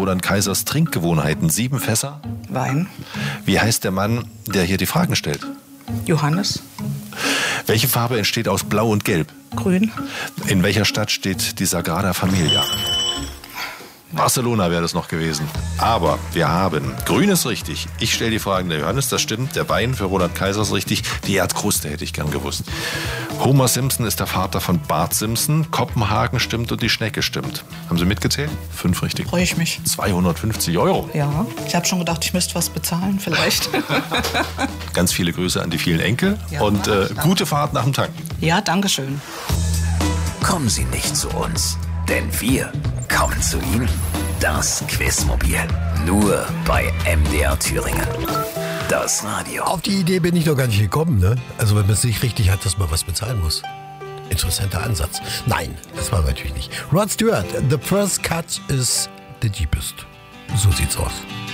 Roland Kaisers Trinkgewohnheiten? 7 Fässer? Wein. Wie heißt der Mann, der hier die Fragen stellt? Johannes. Welche Farbe entsteht aus Blau und Gelb? Grün. In welcher Stadt steht die Sagrada Familia? Barcelona wäre das noch gewesen. Aber wir haben, grün ist richtig. Ich stelle die Fragen, der Johannes, das stimmt. Der Wein für Roland Kaiser ist richtig. Die Erdkruste hätte ich gern gewusst. Homer Simpson ist der Vater von Bart Simpson. Kopenhagen stimmt und die Schnecke stimmt. Haben Sie mitgezählt? 5 richtig. Freue ich mich. 250 €. Ja, ich habe schon gedacht, ich müsste was bezahlen, vielleicht. Ganz viele Grüße an die vielen Enkel Ja, und gute Fahrt nach dem Tanken. Ja, danke schön. Kommen Sie nicht zu uns, denn wir kommen zu Ihnen. Das Quizmobil. Nur bei MDR Thüringen. Das Radio. Auf die Idee bin ich noch gar nicht gekommen, ne? Also wenn man es nicht richtig hat, dass man was bezahlen muss. Interessanter Ansatz. Nein, das war natürlich nicht. Rod Stewart, the first cut is the deepest. So sieht's aus.